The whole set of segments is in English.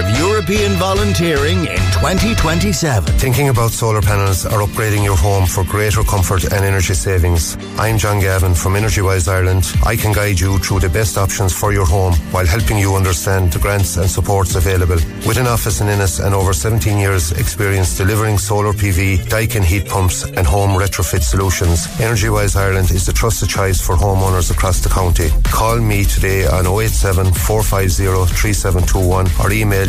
of European volunteering in 2027. Thinking about solar panels or upgrading your home for greater comfort and energy savings? I'm John Gavin from EnergyWise Ireland. I can guide you through the best options for your home while helping you understand the grants and supports available. With an office in Ennis and over 17 years experience delivering solar PV, Daikin heat pumps and home retrofit solutions, EnergyWise Ireland is the trusted choice for homeowners across the county. Call me today on 087 450 3721 or email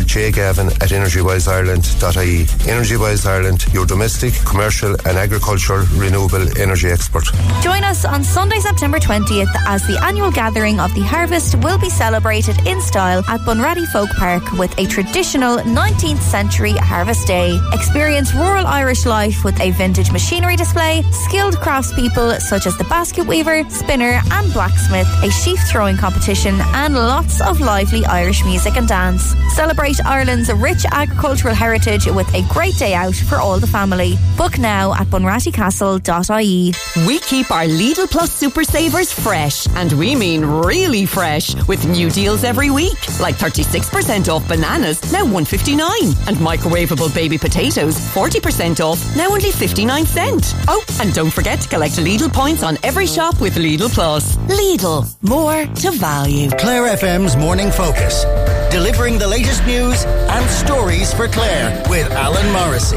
jgavin@energywiseireland.ie. EnergyWise Ireland, your domestic, commercial and agricultural renewable energy expert. Join us on Sunday, September 20th as the annual gathering of the harvest will be celebrated in style at Bunratty Folk Park with a traditional 19th century Harvest Day. Experience rural Irish life with a vintage machinery display, skilled craftspeople such as the basket weaver, spinner and blacksmith, a sheaf throwing competition and lots of lively Irish music and dance. Celebrate Ireland's rich agricultural heritage with a great day out for all the family. Book now at bunrattycastle.ie. We keep our Lidl Plus Super Savers fresh, and we mean really fresh, with new deals every week, like 36% off bananas, now $1.59, and microwavable baby potatoes, 40% off, now only 59 cents. Oh, and don't forget to collect Lidl points on every shop with Lidl Plus. Lidl, more to value. Clare FM's Morning Focus. Delivering the latest news and stories for Clare with Alan Morrissey.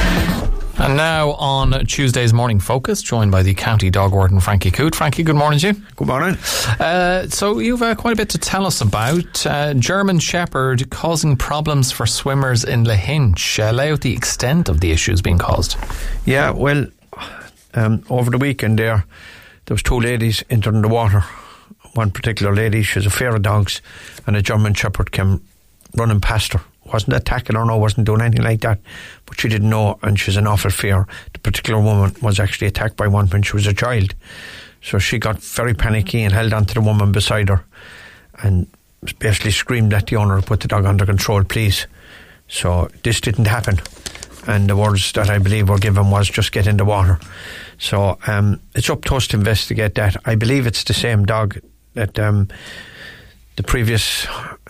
And now on Tuesday's Morning Focus, joined by the County Dog Warden Frankie Coote. Frankie, good morning to you. Good morning. So you've quite a bit to tell us about. German Shepherd causing problems for swimmers in Lahinch. Lay out the extent of the issues being caused. Yeah, well, over the weekend there was two ladies entering the water. One particular lady, she was afraid of dogs, and a German Shepherd came running past her. Wasn't attacking her, no, wasn't doing anything like that, but she didn't know, and she's an awful fear. The particular woman was actually attacked by one when she was a child, so she got very panicky and held on to the woman beside her and basically screamed at the owner to put the dog under control, please. So this didn't happen, and the words that I believe were given was just get in the water. So it's up to us to investigate that. I believe it's the same dog that the previous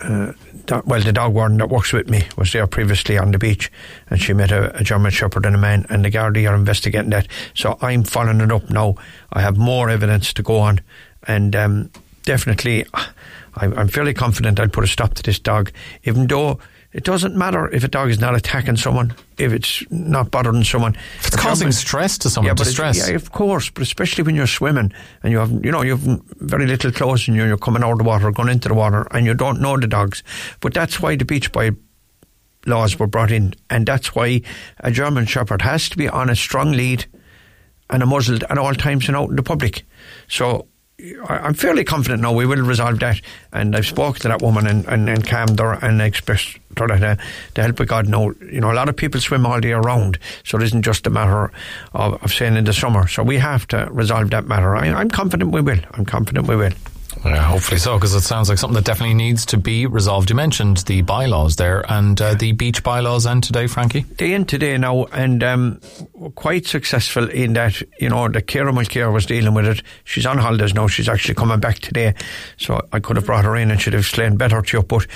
the dog warden that works with me was there previously on the beach, and she met a German Shepherd and a man, and the Gardaí are investigating that. So I'm following it up now. I have more evidence to go on, and definitely I'm fairly confident I'll put a stop to this dog, even though it doesn't matter if a dog is not attacking someone, if it's not bothering someone. If it's causing stress to someone, distress. Yeah, of course, but especially when you're swimming and you have very little clothes and you're coming out of the water, going into the water, and you don't know the dogs. But that's why the beach bite laws were brought in, and that's why a German Shepherd has to be on a strong lead and a muzzled at all times and out in the public. So I'm fairly confident now we will resolve that, and I've spoken to that woman and calmed her and expressed her that the help of God now, a lot of people swim all year round, so it isn't just a matter of saying in the summer, so we have to resolve that matter. I'm confident we will. Yeah, hopefully so, because it sounds like something that definitely needs to be resolved. You mentioned the bylaws there, and the beach bylaws end today, Frankie? They end today now, and we're quite successful in that, the Ciara Mulcair was dealing with it. She's on holidays now, she's actually coming back today, so I could have brought her in and she'd have explained better to you, but,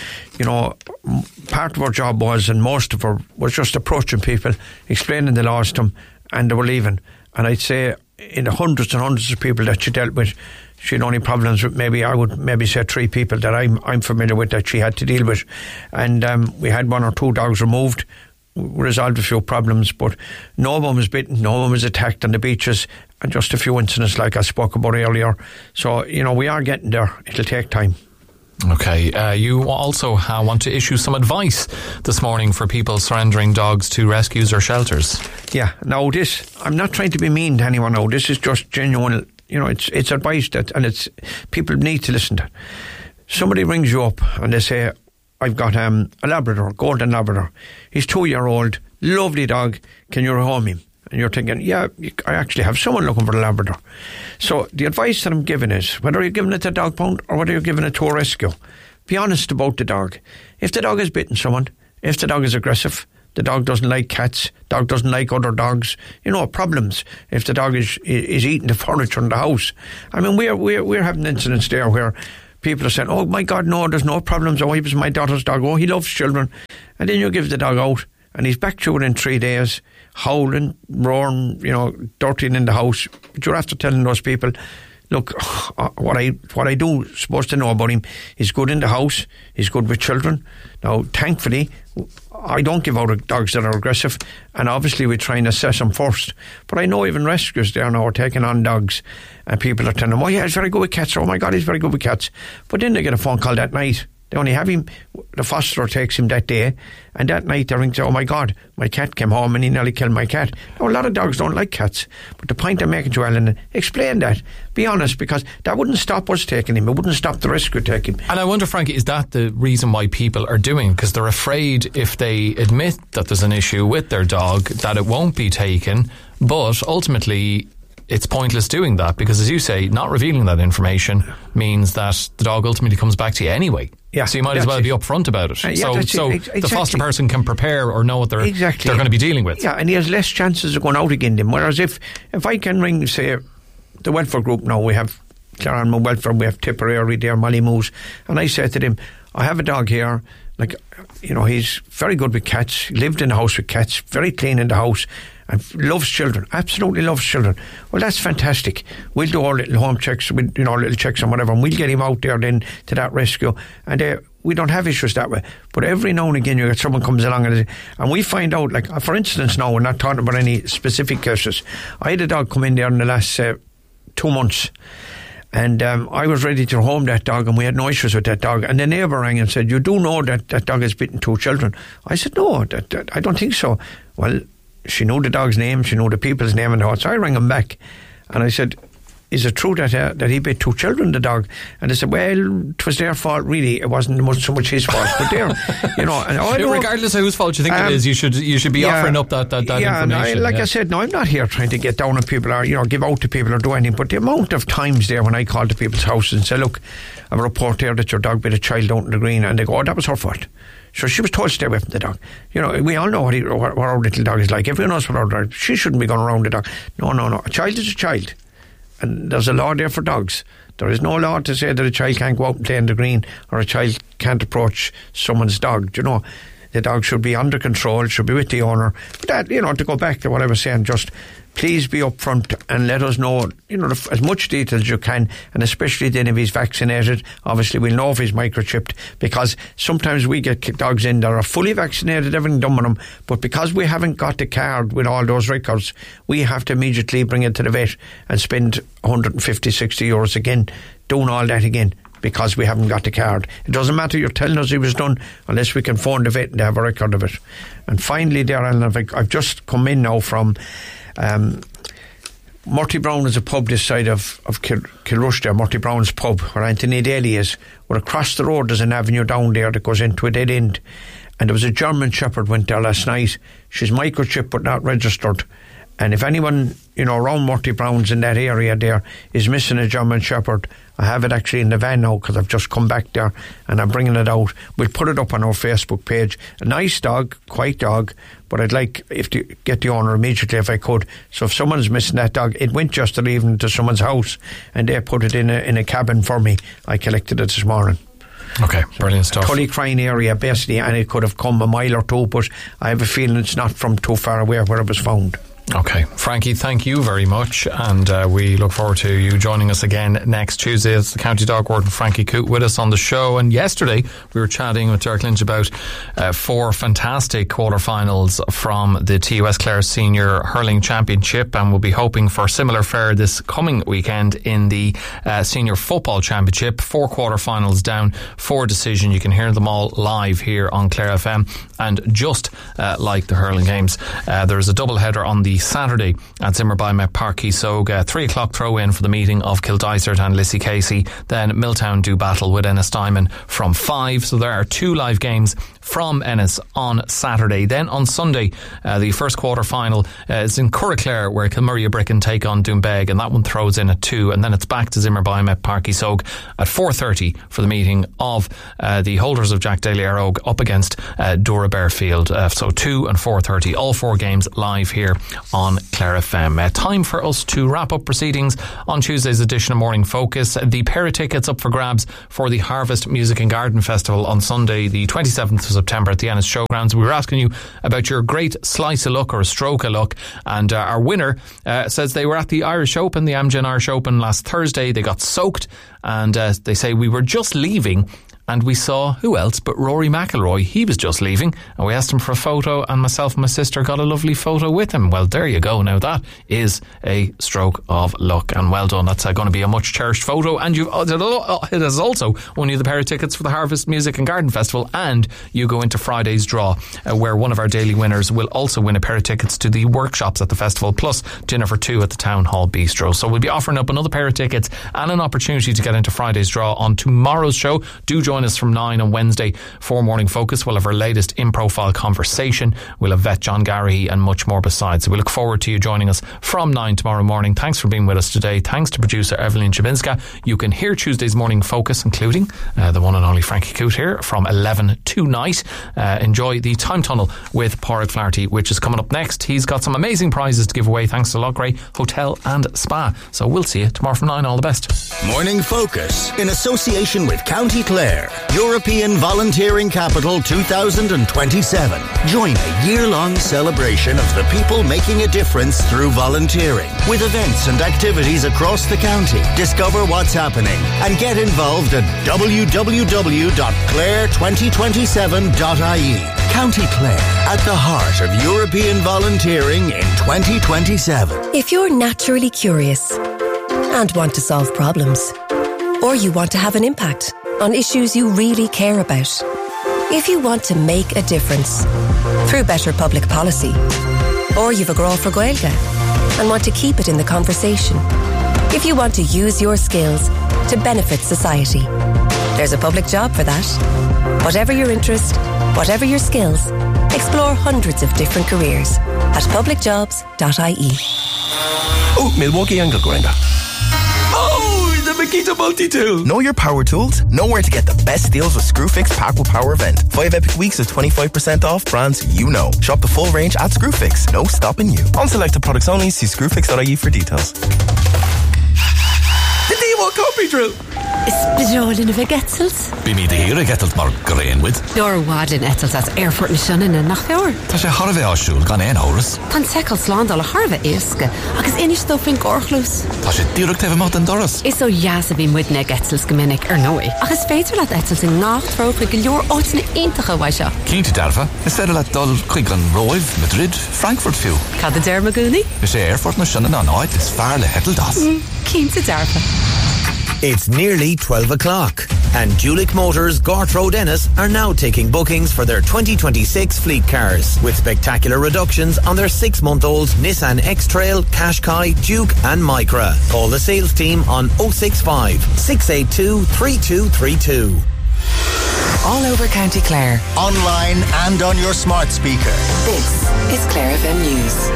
part of our job was, and most of her, was just approaching people, explaining the laws to them, and they were leaving. And I'd say, in the hundreds and hundreds of people that she dealt with, she had only problems with I would say 3 people that I'm familiar with that she had to deal with, and we had 1 or 2 dogs removed. We resolved a few problems, but no one was bitten, no one was attacked on the beaches, and just a few incidents like I spoke about earlier. So we are getting there. It'll take time. Okay, you also want to issue some advice this morning for people surrendering dogs to rescues or shelters. Yeah, now I'm not trying to be mean to anyone now, this is just genuine. It's advice and it's people need to listen to. Somebody rings you up and they say, I've got a Labrador, Golden Labrador. He's 2-year-old, lovely dog, can you rehome him? And you're thinking, yeah, I actually have someone looking for the Labrador. So the advice that I'm giving is, whether you're giving it to dog pound or whether you're giving it to a rescue, be honest about the dog. If the dog has bitten someone, if the dog is aggressive, the dog doesn't like cats, dog doesn't like other dogs, problems. If the dog is eating the furniture in the house. I mean, we're having incidents there where people are saying, oh my God, no, there's no problems. Oh, he was my daughter's dog. Oh, he loves children. And then you give the dog out and he's back to it in 3 days, howling, roaring, dirtying in the house. But you're after telling those people, look, what I do supposed to know about him, he's good in the house, he's good with children. Now, thankfully, I don't give out dogs that are aggressive, and obviously we try and assess them first. But I know even rescuers there now are taking on dogs, and people are telling them, oh yeah, he's very good with cats, oh my God, he's very good with cats. But then they get a phone call that night. They only have him, the fosterer takes him that day, and that night they ring and say, oh my God, my cat came home and he nearly killed my cat. Now, a lot of dogs don't like cats, but the point I'm making to Ellen, explain that. Be honest, because that wouldn't stop us taking him. It wouldn't stop the rescue taking him. And I wonder, Frankie, is that the reason why people are doing? Because they're afraid if they admit that there's an issue with their dog, that it won't be taken, but ultimately it's pointless doing that because, as you say, not revealing that information means that the dog ultimately comes back to you anyway. Yeah, so you might as well be upfront about it. So exactly. The foster person can prepare or know what they're going to be dealing with. Yeah, and he has less chances of going out again then. Whereas if I can ring, say, the welfare group now, we have Claremont Welfare, we have Tipperary there, Molly Moose, and I said to them, I have a dog here, he's very good with cats, lived in the house with cats, very clean in the house, and loves children, absolutely loves children. Well, that's fantastic. We'll do our little home checks, little checks and whatever, and we'll get him out there then to that rescue. And we don't have issues that way. But every now and again, you get someone comes along and we find out, for instance, now we're not talking about any specific cases. I had a dog come in there in the last 2 months. And I was ready to home that dog, and we had no issues with that dog. And the neighbour rang and said, you do know that dog has bitten 2 children? I said, no, I don't think so. Well, she knew the dog's name, she knew the people's name and all. So I rang him back and I said, is it true that he bit 2 children, the dog? And they said, well, it was their fault, really. It wasn't so much his fault, but and regardless of whose fault you think it is, you should be offering up that information. I said, no, I'm not here trying to get down on people or give out to people or do anything. But the amount of times there when I call to people's houses and say, look, I have a report there that your dog bit a child out in the green, and they go, oh, that was her fault. So she was told to stay away from the dog. We all know what our little dog is like. Everyone knows what our dog. She shouldn't be going around the dog. No. A child is a child. And there's a law there for dogs. There is no law to say that a child can't go out and play in the green or a child can't approach someone's dog. The dog should be under control, should be with the owner. But that, to go back to what I was saying, just please be upfront and let us know, as much detail as you can, and especially then if he's vaccinated. Obviously, we'll know if he's microchipped, because sometimes we get dogs in that are fully vaccinated, everything done with them, but because we haven't got the card with all those records, we have to immediately bring it to the vet and spend 150, 60 euros again, doing all that again, because we haven't got the card. It doesn't matter you're telling us he was done unless we can phone the vet and have a record of it. And finally there, Alan, I've just come in now from Murty Brown is a pub this side of Kilrush there, Murty Brown's pub, where Anthony Daly is. We're across the road, there's an avenue down there that goes into a dead end, and there was a German Shepherd went there last night. She's microchipped but not registered. And if anyone, around Murty Brown's in that area there is missing a German Shepherd, I have it actually in the van now because I've just come back there and I'm bringing it out. We'll put it up on our Facebook page. A nice dog, quiet dog, but I'd like to get the owner immediately if I could. So if someone's missing that dog, it went yesterday evening to someone's house and they put it in a cabin for me. I collected it this morning. Okay, brilliant stuff. Tullycrine area basically, and it could have come a mile or two, but I have a feeling it's not from too far away where it was found. Okay, Frankie, thank you very much, and we look forward to you joining us again next Tuesday. It's the County Dog Warden Frankie Coote with us on the show, and yesterday we were chatting with Derek Lynch about 4 fantastic quarterfinals from the TUS Clare Senior Hurling Championship, and we'll be hoping for similar fare this coming weekend in the Senior Football Championship. 4 quarterfinals down, 4 decision. You can hear them all live here on Clare FM, and just like the hurling games, there's a double header on the Saturday at Zimmerbye Park Keysog, 3 o'clock throw in for the meeting of Kildysart and Lissy Casey. Then Milltown do battle with Ennistimon from 5. So there are 2 live games from Ennis on Saturday. Then on Sunday, the first quarter final is in Curraclare, where Kilmurray Bricken take on Doonbeg, and that one throws in at 2, and then it's back to Zimmerbeim at Páirc Uí Sóg at 4:30 for the meeting of the holders of Jack Daly Arrogue up against Dora Bearfield. So 2 and 4:30, all 4 games live here on Clare FM. Time for us to wrap up proceedings on Tuesday's edition of Morning Focus. The pair of tickets up for grabs for the Harvest Music and Garden Festival on Sunday, the 27th of September at the Ennis Showgrounds. We were asking you about your great slice of luck or a stroke of luck, and our winner says they were at the Irish Open, the Amgen Irish Open last Thursday. They got soaked, and they say we were just leaving and we saw, who else but Rory McIlroy. He was just leaving, and we asked him for a photo, and myself and my sister got a lovely photo with him. Well, there you go. Now that is a stroke of luck, and well done. That's going to be a much cherished photo, and it is also won you the pair of tickets for the Harvest Music and Garden Festival, and you go into Friday's draw, where one of our daily winners will also win a pair of tickets to the workshops at the festival, plus dinner for 2 at the Town Hall Bistro. So we'll be offering up another pair of tickets and an opportunity to get into Friday's draw on tomorrow's show. Do join us from 9 on Wednesday for Morning Focus. We'll have our latest in profile conversation. We'll have vet John Garrahy and much more besides. So we look forward to you joining us from 9 tomorrow morning. Thanks for being with us today. Thanks to producer Evelyn Chabinska. You can hear Tuesday's Morning Focus, including the one and only Frankie Coote here, from 11 tonight. Enjoy the Time Tunnel with Pádraig Flaherty, which is coming up next. He's got some amazing prizes to give away thanks to Loughrea Hotel and Spa. So we'll see you tomorrow from 9. All the best. Morning Focus in association with County Clare, European Volunteering Capital 2027. Join a year-long celebration of the people making a difference through volunteering, with events and activities across the county. Discover what's happening and get involved at www.clare2027.ie. County Clare, at the heart of European volunteering in 2027. If you're naturally curious and want to solve problems, or you want to have an impact on issues you really care about, if you want to make a difference through better public policy, or you've a grá for Gaeilge and want to keep it in the conversation, if you want to use your skills to benefit society, there's a public job for that. Whatever your interest, whatever your skills, explore hundreds of different careers at publicjobs.ie. Oh, Milwaukee angle grinder. Oh, the Makita multi-tool. Know your power tools? Know where to get the best deals with Screwfix Pack with Power event. 5 epic weeks of 25% off brands you know. Shop the full range at Screwfix. No stopping you. On selected products only. See screwfix.ie for details. The D1 copy drill. Is bedrollen of a Getzels? Bí mi de hir a Getzels mar Greenwood. Dor wadlin Etzels as airport na shunna na nachfeor. Tá sé harve ásúl gan ein horas. Tan secol slán a harve iske, agus inis stofin gorchlus. Tá sé direct even mat an doras. Is so jas a bhí muid na Getzels geminnig nói. Agus féidir laat Etzels in nacht trope gejoor ots na intige waisha. Cínti darfa, is féidir laat dul chuig an Roiv, Madrid, Frankfurt fiú. Cad a dermagúni? Is sé airport na shunna na náid is fearle hetal das. Cínti darfa. It's nearly 12 o'clock, and Julick Motors, Gort Road, Ennis are now taking bookings for their 2026 fleet cars, with spectacular reductions on their 6-month-old Nissan X-Trail, Qashqai, Duke and Micra. Call the sales team on 065 682 3232. All over County Clare. Online and on your smart speaker. This is Clare FM News.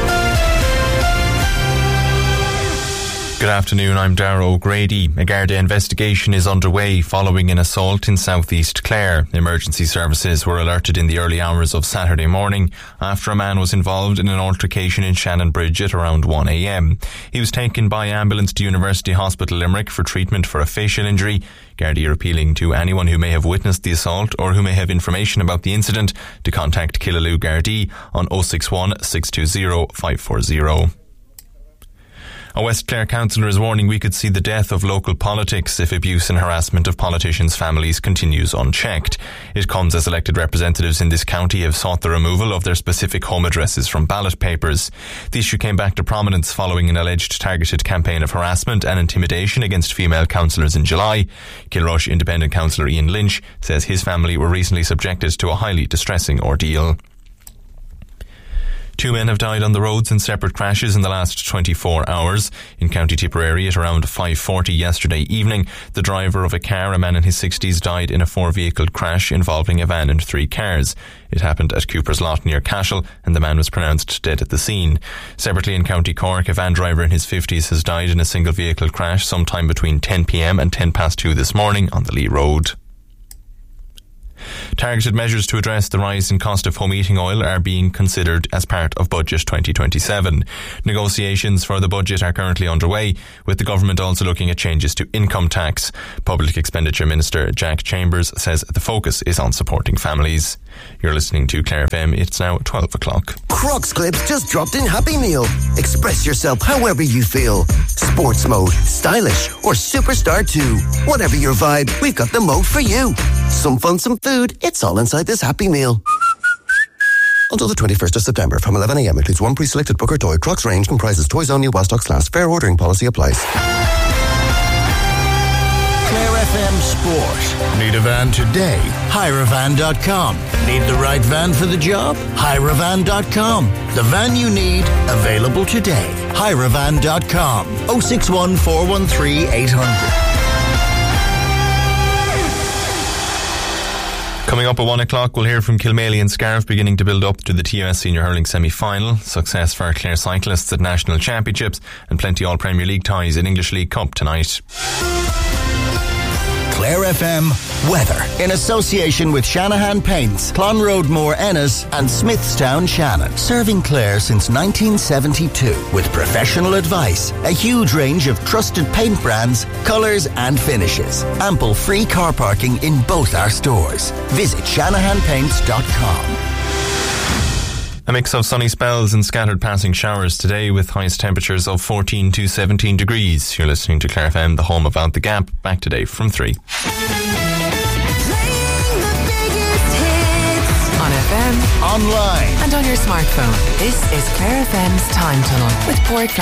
Good afternoon, I'm Darragh O'Grady. A Garda investigation is underway following an assault in southeast Clare. Emergency services were alerted in the early hours of Saturday morning after a man was involved in an altercation in Shannonbridge at around 1 a.m. He was taken by ambulance to University Hospital Limerick for treatment for a facial injury. Gardaí are appealing to anyone who may have witnessed the assault or who may have information about the incident to contact Killaloe Gardaí on 061 620 540. A West Clare councillor is warning we could see the death of local politics if abuse and harassment of politicians' families continues unchecked. It comes as elected representatives in this county have sought the removal of their specific home addresses from ballot papers. The issue came back to prominence following an alleged targeted campaign of harassment and intimidation against female councillors in July. Kilrush Independent councillor Ian Lynch says his family were recently subjected to a highly distressing ordeal. 2 men have died on the roads in separate crashes in the last 24 hours. In County Tipperary at around 5:40 yesterday evening, the driver of a car, a man in his 60s, died in a 4-vehicle crash involving a van and 3 cars. It happened at Cooper's Lot near Cashel, and the man was pronounced dead at the scene. Separately in County Cork, a van driver in his 50s has died in a single vehicle crash sometime between 10 p.m. and 10 past 2 this morning on the Lee Road. Targeted measures to address the rise in cost of home heating oil are being considered as part of Budget 2027. Negotiations for the budget are currently underway, with the government also looking at changes to income tax. Public Expenditure Minister Jack Chambers says the focus is on supporting families. You're listening to Clare FM. It's now 12 o'clock. Crocs Clips just dropped in Happy Meal. Express yourself however you feel. Sports mode, stylish, or superstar too. Whatever your vibe, we've got the mode for you. Some fun, some food. It's all inside this Happy Meal. Until the 21st of September from 11 a.m. includes one pre-selected book or toy. Crocs range comprises toys only while stocks last. Fair ordering policy applies. Clare FM Sport. Need a van today? Hirevan.com. Need the right van for the job? Hirevan.com. The van you need, available today. Hirevan.com. 061 413 800. Coming up at 1 o'clock, we'll hear from Kilmaley and Scariff beginning to build up to the TOS Senior Hurling semi-final, success for Clare cyclists at national championships, and plenty all Premier League ties in English League Cup tonight. Clare FM weather in association with Shanahan Paints, Clonroadmore Ennis and Smithstown Shannon. Serving Clare since 1972 with professional advice, a huge range of trusted paint brands, colours and finishes. Ample free car parking in both our stores. Visit shanahanpaints.com. A mix of sunny spells and scattered passing showers today with highest temperatures of 14 to 17 degrees. You're listening to Clare FM, the home of Out the Gap. Back today from 3. On FM, online, and on your smartphone. This is Clare FM's Time Tunnel with Port